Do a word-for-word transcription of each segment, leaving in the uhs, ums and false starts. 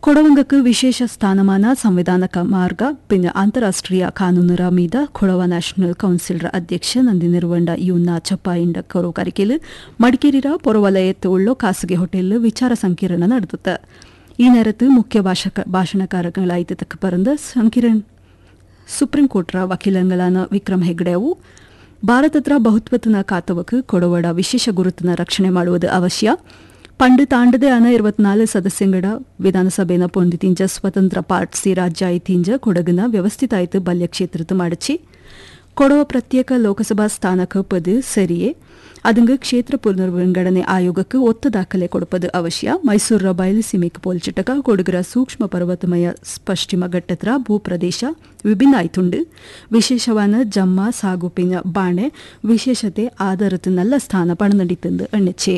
ಕೊಡವಂಗಕ್ಕೆ ವಿಶೇಷ ಸ್ಥಾನಮಾನ ಸಂವಿಧಾನಕ ಮಾರ್ಗ ಪಿನ್ನ ಅಂತಾರಾಷ್ಟ್ರೀಯ ಕಾನೂನರ ಮೀದ ಕೊಡವ ನ್ಯಾಷನಲ್ ಕೌನ್ಸಿಲ್ರ ಅಧ್ಯಕ್ಷ ನಂದಿನಿರುವಂಡ ಯುನ್ನ ಚಪ್ಪಾಯಿಂಡ ಕೊರೋ ಕರಿಕೆಲು ಮಡಿಕೇರಿರ ಪೊರವಲಯತ್ತು ಉಳ್ಳೋ ಖಾಸಗಿ ಹೋಟೆಲ್ ವಿಚಾರ ಸಂಕಿರಣ ನಡೆದಿತ್ತು. ಈ ನೇರತ್ತು ಮುಖ್ಯ ಭಾಷಣಕಾರಗಳಾಯ್ತು ತಕ್ಕ ಪರಂದ ಸಂಕಿರಣ ಸುಪ್ರೀಂ ಕೋರ್ಟ್ರ ವಕೀಲಂಗಳಾನ ವಿಕ್ರಮ್ ಹೆಗ್ಡೆವು ಭಾರತತ್ರ ಬಹುತ್ವತನ ಕಾತವಕ್ಕೆ ಕೊಡವಡ ವಿಶೇಷ ಗುರುತನ ರಕ್ಷಣೆ ಮಾಡುವುದು ಅವಶ್ಯ. ಪಂಡು ತಾಂಡದೆ ಅನ ಇರುವತ್ನಾಲ್ಕು ಸದಸ್ಯಂಗಡ ವಿಧಾನಸಭೆನ ಪೊಂದಿತಿಂಜ ಸ್ವತಂತ್ರ ಪಾರ್ಟ್ಸಿ ರಾಜ್ಯ ಐತಿಂಜ ಕೊಡಗಿನ ವ್ಯವಸ್ಥಿತ ಆಯ್ತು ಬಲ್ಯ ಕ್ಷೇತ್ರத்து ಮಡಚಿ ಕೊಡವ ಪ್ರತ್ಯೇಕ ಲೋಕಸಭಾ ಸ್ಥಾನಕ್ಕೆ ಪದು ಸರಿಯೇ ಅದಂಗ ಕ್ಷೇತ್ರ ಪುನರ್ವಿಂಗಡಣೆ ಆಯೋಗಕ್ಕೆ ಒತ್ತ ದಾಖಲೆ ಕೊಡಪದು ಅವಶ್ಯ. ಮೈಸೂರ ಬಯಲುಸೀಮೆಗೆ ಪೋಲ್ಚಿಟಕ ಕೊಡಗರ ಸೂಕ್ಷ್ಮ ಪರ್ವತಮಯ ಪಶ್ಚಿಮ ಘಟ್ಟತ್ರ ಭೂಪ್ರದೇಶ ವಿಭಿನ್ನ ಆಯ್ತುಂಡು ವಿಶೇಷವಾನ ಜಮ್ಮ ಸಾಗುಪಿನ ಬಾಣೆ ವಿಶೇಷತೆ ಆಧಾರತು ನಲ್ಲ ಸ್ಥಾನ ಪಣನಡಿತಂದು ಅಣ್ಣೆಚ್ಚೆ.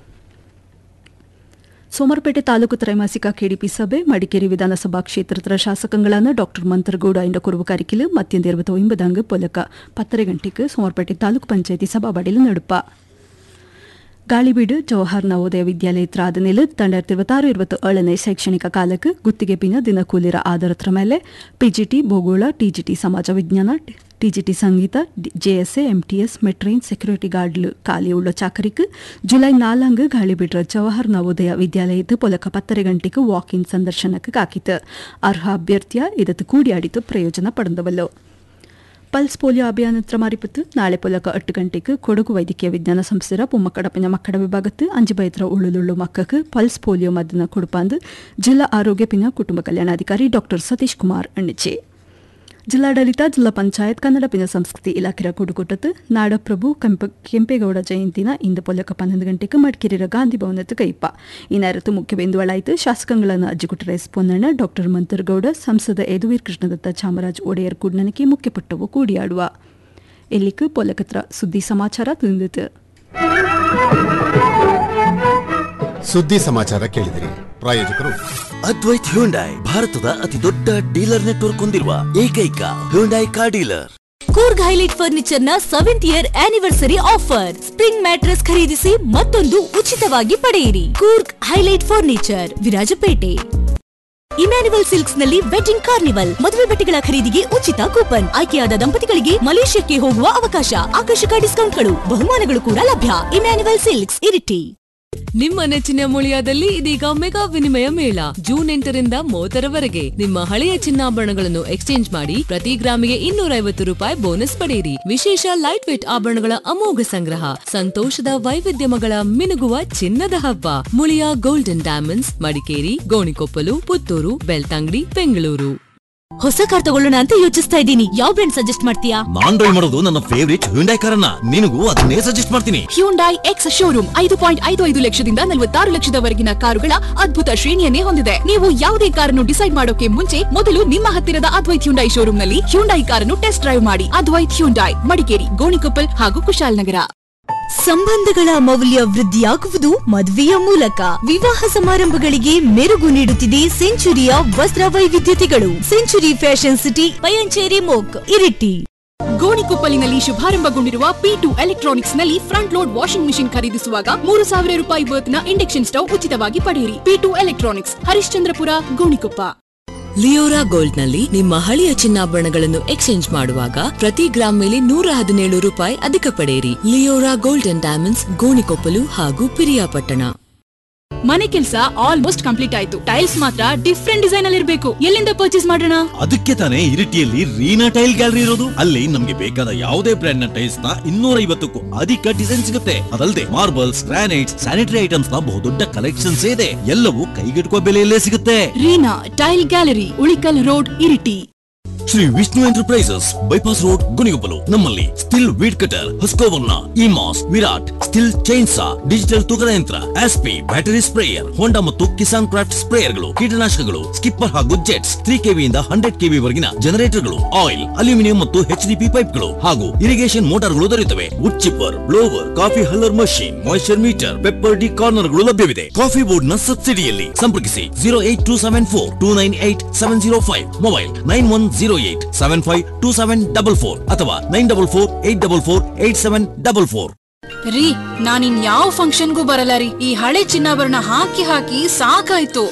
ಸೋಮರಪೇಟೆ ತಾಲೂಕು ತ್ರೈಮಾಸಿಕ ಕೆಡಿಪಿ ಸಭೆ ಮಡಿಕೇರಿ ವಿಧಾನಸಭಾ ಕ್ಷೇತ್ರದ ಶಾಸಕಗಳಾದ ಡಾ ಮಂತ್ರಗೌಡ ಇಂಡ ಕುರುಬು ಕರಿಕಿಲು ಮತ್ತೊಂದು ಇರುವತ್ತು ಒಂಬದಂಗ ಪೊಲಕ ಪತ್ತರೆ ಗಂಟೆಗೆ ಸೋಮರಪೇಟೆ ತಾಲೂಕು ಪಂಚಾಯಿತಿ ಸಭಾಬಡಿಲು ನಡುಪ ಗಾಳಿಬೀಡು ಜವಾಹರ್ ನವೋದಯ ವಿದ್ಯಾಲಯ ಆದಮೇಲೆ ತಂಡಾಯಿರത്തി ഇരുപത്താറ് ഇരുപത്തി ಏಳನೇ ಶೈಕ್ಷಣಿಕ ಕಾಲಕ್ಕೆ ಗುತ್ತಿಗೆ ಪಿನ ದಿನಕೂಲಿರ ಆಧಾರದ ಮೇಲೆ ಪಿಜಿಟಿ ಭೂಗೋಳ ಟಿಜಿಟಿ ಸಮಾಜ ವಿಜ್ಞಾನ ಟಿಜಿಟಿ ಸಂಗೀತ ಜೆಎಸ್ಎ ಎಂಟಿಎಸ್ ಮೆಟ್ರೈನ್ ಸೆಕ್ಯೂರಿಟಿ ಗಾರ್ಡ್ಲು ಖಾಲಿಯುಳ್ಳ ಚಾಕರಿக்கு ಜುಲೈ ನಾಲ್ಕು ಗಾಳಿಬಿಡ್ರ ಜವಾಹರ್ ನವೋದಯ ವಿದ್ಯಾಲಯದ ಪೊಲಕ ಪತ್ತರೆ ಗಂಟೆಗೆ ವಾಕ್ ಇನ್ ಸಂದರ್ಶನಕ್ಕೆ ಕಾಕಿತು. ಅರ್ಹ ಅಭ್ಯರ್ಥಿಯ ಇದತ್ತು ಕೂಡಿಯಾಡಿತು ಪ್ರಯೋಜನ ಪಡೆದವಲ್ಲು. ಪಲ್ಸ್ ಪೋಲಿಯೋ ಅಭಿಯಾನ ಮಾರಿಪತ್ತು ನಾಳೆ ಪೊಲಕ ಎಟ್ಟು ಗಂಟೆಗೆ ಕೊಡಗು ವೈದ್ಯಕೀಯ ವಿಜ್ಞಾನ ಸಂಸ್ಥೆರ ಪುಮ್ಮಕ್ಕಡಪಿನ ಮಕ್ಕಳ ವಿಭಾಗತ್ತು ಅಂಜು ಬೈತ್ರ ಉಳ್ಳುಳುಳ್ಳು ಮಕ್ಕಕ್ಕೆ ಪಲ್ಸ್ ಪೋಲಿಯೋ ಮದ್ದನ ಕೊಡುಪಾಂದು ಜಿಲ್ಲಾ ಆರೋಗ್ಯ ಪಿನ ಕುಟುಂಬ ಕಲ್ಯಾಣಾಧಿಕಾರಿ ಡಾ ಸತೀಶ್ ಕುಮಾರ್ ಅಣ್ಣಚೆ. ಜಿಲ್ಲಾಡಳಿತ ಜಿಲ್ಲಾ ಪಂಚಾಯತ್ ಕನ್ನಡ ಪಿನ ಸಂಸ್ಕೃತಿ ಇಲಾಖೆಯ ಕೂಡುಕೂಟತ್ತು ನಾಡಪ್ರಭು ಕೆಂಪೇಗೌಡ ಜಯಂತಿನ ಇಂದು ಪೊಲಕ ಪನ್ನೊಂದು ಗಂಟೆಗೆ ಮಡಿಕೇರಿಯ ಗಾಂಧಿ ಭವನದ ಕೈಪ ಈ ನೇರತ್ತು ಮುಖ್ಯ ಬಿಂದುಗಳಾಯಿತು. ಶಾಸಕಗಳನ್ನು ಅಜ್ಜಿಗುಟ್ಟ ಎಸ್ ಪೊನ್ನಣ್ಣ ಡಾ ಮಂತರಗೌಡ ಸಂಸದ ಯದುವೀರ್ ಕೃಷ್ಣದತ್ತ ಚಾಮರಾಜ್ ಒಡೆಯರ್ ಕೂಡ್ನನಿಕೆ ಮುಖ್ಯಪಟ್ಟವು ಕೂಡಿಯಾಡುವ ಎಲ್ಲಿக்கு ಪೊಲಕತ್ರ ಸುದ್ದಿ ಸಮಾಚಾರ ತಂದಿತು. ಸುದ್ದಿ ಸಮಾಚಾರ ಕೇಳಿದಿರಿ. ಪ್ರಾಯೋಜಕರು ಅದ್ವೈತ್ ಹ್ಯುಂಡೈ, ಭಾರತದ ಅತಿ ದೊಡ್ಡ ಡೀಲರ್ ನೆಟ್ವರ್ಕ್ ಹೊಂದಿರುವ ಏಕೈಕ Hyundai car dealer. Coorg highlight furniture ನ seventh year anniversary offer. Spring mattress ಖರೀದಿಸಿ ಮತ್ತೊಂದು ಉಚಿತವಾಗಿ ಪಡೆಯಿರಿ. Coorg highlight furniture, Virajpet. Emmanuel silks ನಲ್ಲಿ ವೆಡ್ಡಿಂಗ್ ಕಾರ್ನಿವಲ್, ಮದುವೆ ಬಟ್ಟೆಗಳ ಖರೀದಿಗೆ ಉಚಿತ ಕೂಪನ್, ಆಯ್ಕೆಯಾದ ದಂಪತಿಗಳಿಗೆ ಮಲೇಷ್ಯಾಕ್ಕೆ ಹೋಗುವ ಅವಕಾಶ, ಆಕರ್ಷಕ ಡಿಸ್ಕೌಂಟ್ಗಳು, ಬಹುಮಾನಗಳು ಕೂಡ ಲಭ್ಯ. Emmanuel silks, Iritty. ನಿಮ್ಮ ನೆಚ್ಚಿನ ಮುಳಿಯಾದಲ್ಲಿ ಇದೀಗ ಮೆಗಾ ವಿನಿಮಯ ಮೇಳ ಜೂನ್ ಎಂಟರಿಂದ ಮೂವತ್ತರವರೆಗೆ. ನಿಮ್ಮ ಹಳೆಯ ಚಿನ್ನಾಭರಣಗಳನ್ನು ಎಕ್ಸ್ಚೇಂಜ್ ಮಾಡಿ ಪ್ರತಿ ಗ್ರಾಮಿಗೆ ಇನ್ನೂರ ಐವತ್ತು ರೂಪಾಯಿ ಬೋನಸ್ ಪಡೆಯಿರಿ. ವಿಶೇಷ ಲೈಟ್ ವೇಟ್ ಆಭರಣಗಳ ಅಮೋಘ ಸಂಗ್ರಹ, ಸಂತೋಷದ ವೈವಿಧ್ಯಮಗಳ ಮಿನುಗುವ ಚಿನ್ನದ ಹಬ್ಬ. Muliya golden diamonds, Madikeri, Gonikoppal, Puttur, Belthangady, Bengaluru. ಹೊಸ ಕಾರ್ ತಗೊಳ್ಳೋಣ ಅಂತ ಯೋಚಿಸ್ತಾ ಇದ್ದೀನಿ. ಯಾವ ಬ್ರ್ಯಾಂಡ್ ಸಜೆಸ್ಟ್ ಮಾಡ್ತೀಯಾ? ನಾನ್ ಡ್ರೈವ್ ಮಾಡೋದು ನನ್ನ ಫೇವರಿಟ್ ಹ್ಯುಂಡೈ ಕಾರನ್ನ. ನಿನಗೂ ಅದನ್ನೇ ಸಜೆಸ್ಟ್ ಮಾಡ್ತೀನಿ. ಹ್ಯುಂಡೈ ಎಕ್ಸ್ ಶೋರೂಮ್ ಐದು ಪಾಯಿಂಟ್ ಐದು ಐದು ಲಕ್ಷದಿಂದ ನಲವತ್ತಾರು ಲಕ್ಷದವರೆಗಿನ ಕಾರುಗಳ ಅದ್ಭುತ ಶ್ರೇಣಿಯನ್ನೇ ಹೊಂದಿದೆ. ನೀವು ಯಾವುದೇ ಕಾರನ್ನು ಡಿಸೈಡ್ ಮಾಡೋಕೆ ಮುಂಚೆ ಮೊದಲು ನಿಮ್ಮ ಹತ್ತಿರದ ಅದ್ವೈತ್ ಹ್ಯುಂಡೈ ಶೋರೂಮ್ ನಲ್ಲಿ ಹ್ಯುಂಡೈ ಕಾರನ್ನು ಟೆಸ್ಟ್ ಡ್ರೈವ್ ಮಾಡಿ. ಅದ್ವೈತ್ ಹ್ಯುಂಡೈ, ಮಡಿಕೇರಿ, ಗೋಣಿಕೊಪ್ಪಲ್ ಹಾಗೂ ಕುಶಾಲನಗರ. ಸಂಬಂಧಗಳ ಮೌಲ್ಯ ವೃದ್ಧಿಯಾಗುವುದು ಮದುವೆಯ ಮೂಲಕ. ವಿವಾಹ ಸಮಾರಂಭಗಳಿಗೆ ಮೆರುಗು ನೀಡುತ್ತಿದೆ ಸೆಂಚುರಿಯ ವಸ್ತ್ರ ವೈವಿಧ್ಯತೆಗಳು. Century fashion city, Payanchery ಮೋಕ್, Iritty. ಗೋಣಿಕೊಪ್ಪಲಿನಲ್ಲಿ ಶುಭಾರಂಭಗೊಂಡಿರುವ P to electronics ನಲ್ಲಿ ಫ್ರಂಟ್ ಲೋಡ್ ವಾಷಿಂಗ್ ಮಿಷಿನ್ ಖರೀದಿಸುವಾಗ ಮೂರು ಸಾವಿರ ರೂಪಾಯಿ ವರ್ತ್ನ ಇಂಡಕ್ಷನ್ ಸ್ಟವ್ ಉಚಿತವಾಗಿ ಪಡೆಯಿರಿ. P to electronics, Harishchandrapura, Gonikoppa. Leora gold ನಲ್ಲಿ ನಿಮ್ಮ ಹಳೆಯ ಚಿನ್ನಾಭರಣಗಳನ್ನು ಎಕ್ಸ್ಚೇಂಜ್ ಮಾಡುವಾಗ ಪ್ರತಿ ಗ್ರಾಮ್ ಮೇಲೆ ನೂರ ಹದಿನೇಳು ರೂಪಾಯಿ ಅಧಿಕ ಪಡೆಯಿರಿ. Leora gold and diamonds, Gonikoppal ಹಾಗೂ ಪಿರಿಯಾಪಟ್ಟಣ. ಮನೆ ಕೆಲಸ ಆಲ್ಮೋಸ್ಟ್ ಕಂಪ್ಲೀಟ್ ಆಯ್ತು. ಟೈಲ್ಸ್ ಮಾತ್ರ ಡಿಫ್ರೆಂಟ್ ಡಿಸೈನ್ ಅಲ್ಲಿ ಇರಬೇಕು. ಎಲ್ಲಿಂದ ಪರ್ಚೇಸ್ ಮಾಡೋಣ? ಅದಕ್ಕೆ ತಾನೇ ಇರಿಟಿಯಲ್ಲಿ ರೀನಾ ಟೈಲ್ ಗ್ಯಾಲರಿ ಇರೋದು. ಅಲ್ಲಿ ನಮ್ಗೆ ಬೇಕಾದ ಯಾವುದೇ ಬ್ರ್ಯಾಂಡ್ ನ ಟೈಲ್ಸ್ ನ ಇನ್ನೂರ ಐವತ್ತಕ್ಕೂ ಅಧಿಕ ಡಿಸೈನ್ ಸಿಗುತ್ತೆ. ಅದಲ್ಲದೆ ಮಾರ್ಬಲ್ಸ್, ಗ್ರಾನೈಟ್ಸ್, ಸ್ಯಾನಿಟರಿ ಐಟಮ್ಸ್ ನ ಬಹುದೊಡ್ಡ ಕಲೆಕ್ಷನ್ಸ್ ಇದೆ. ಎಲ್ಲವೂ ಕೈಗೆಟುಕುವ ಬೆಲೆಯಲ್ಲೇ ಸಿಗುತ್ತೆ. Reena tail gallery, Ulikkal road, Iritty. Shri Vishnu enterprises, bypass road, Gunigoppalu. ನಮ್ಮಲ್ಲಿ still weed cutter, ಹಸ್ಕೋವರ್ನ, ಇಮಾಸ್, Virat, still chainsaw, digital ತೂಕದ ಯಂತ್ರ, ಆಸ್ಪಿ, ಬ್ಯಾಟರಿ ಸ್ಪ್ರೇಯರ್, ಹೋಂಡಾ ಮತ್ತು ಕಿಸಾನ್ ಕ್ರಾಫ್ಟ್ ಸ್ಪ್ರೇಯರ್ಗಳು, ಕೀಟನಾಶಕಗಳು, ಸ್ಕಿಪ್ಪರ್ ಹಾಗೂ ಜೆಟ್ಸ್, ತ್ರೀ ಕೆವಿಯಿಂದ ಹಂಡ್ರೆಡ್ ಕೆವಿ ವರೆಗಿನ ಜನರೇಟರ್ಗಳು, ಆಯಿಲ್, ಅಲ್ಯೂಮಿನಿಯಂ ಮತ್ತು ಎಚ್ ಡಿ ಪಿ ಪೈಪ್ಗಳು ಹಾಗೂ ಇರಿಗೇಷನ್ ಮೋಟಾರ್ಗಳು ದೊರೆಯುತ್ತವೆ. Wood chipper, blower, coffee huller machine, moisture metre, pepper D ಕಾರ್ನರ್ಗಳು ಲಭ್ಯವಿದೆ. ಕಾಫಿ ಬೋರ್ಡ್ ನ ಸಬ್ಸಿಡಿಯಲ್ಲಿ. ಸಂಪರ್ಕಿಸಿ zero eight two seven four two nine eight seven zero five, mobile nine one zero eight seven five two seven double four ಅಥವಾ nine double four eight double four eight seven double four. ರೀ, ನಾನಿನ್ ಯಾವ ಫಂಕ್ಷನ್ಗೂ ಬರಲ್ಲ ರೀ. ಈ ಹಳೆ ಚಿನ್ನಾಭರಣ ಹಾಕಿ ಹಾಕಿ ಸಾಕಾಯ್ತು.